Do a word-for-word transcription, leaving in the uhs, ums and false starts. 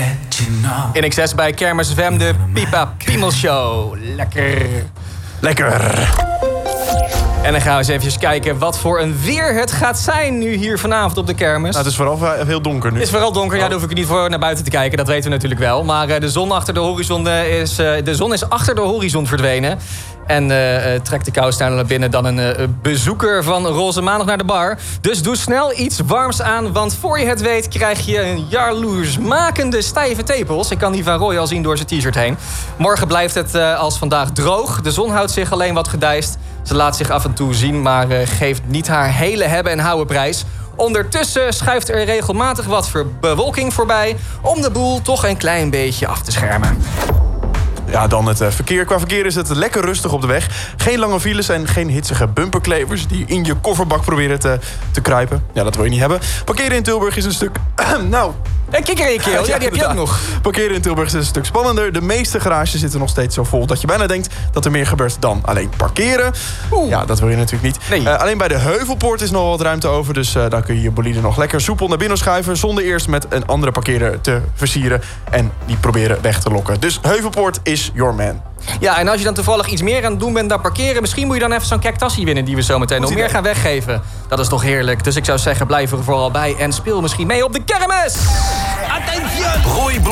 let you know. In Excess bij Kermis F M, de Pipa Piemelshow. Lekker. Lekker. En dan gaan we eens even kijken wat voor een weer het gaat zijn nu hier vanavond op de kermis. Nou, het is vooral heel donker nu. Het is vooral donker, ja, daar hoef ik niet voor naar buiten te kijken. Dat weten we natuurlijk wel. Maar uh, de zon achter de horizon uh, is, uh, de zon is achter de horizon verdwenen. En uh, uh, trekt de kou sneller naar binnen dan een uh, bezoeker van Roze Maandag naar de bar. Dus doe snel iets warms aan, want voor je het weet krijg je een jaloersmakende stijve tepels. Ik kan die van Roy al zien door zijn t-shirt heen. Morgen blijft het uh, als vandaag droog. De zon houdt zich alleen wat gedijst. Ze laat zich af en toe zien, maar uh, geeft niet haar hele hebben en houden prijs. Ondertussen schuift er regelmatig wat bewolking voorbij om de boel toch een klein beetje af te schermen. Ja, dan het uh, verkeer. Qua verkeer is het lekker rustig op de weg. Geen lange files en geen hitsige bumperklevers die in je kofferbak proberen te, te kruipen. Ja, dat wil je niet hebben. Parkeren in Tilburg is een stuk... nou... Een kikker in je keel, ja, die heb je ook nog. Parkeren in Tilburg is een stuk spannender. De meeste garages zitten nog steeds zo vol dat je bijna denkt dat er meer gebeurt dan alleen parkeren. Oeh. Ja, dat wil je natuurlijk niet. Nee. Uh, alleen bij de Heuvelpoort is nog wat ruimte over. Dus uh, dan kun je je bolide nog lekker soepel naar binnen schuiven zonder eerst met een andere parkeerder te versieren en die proberen weg te lokken. Dus Heuvelpoort is your man. Ja, en als je dan toevallig iets meer aan het doen bent dan parkeren, misschien moet je dan even zo'n cactassie winnen die we zo meteen nog meer gaan weggeven. Dat is toch heerlijk. Dus ik zou zeggen, blijf er vooral bij en speel misschien mee op de kermis. Attention! Roy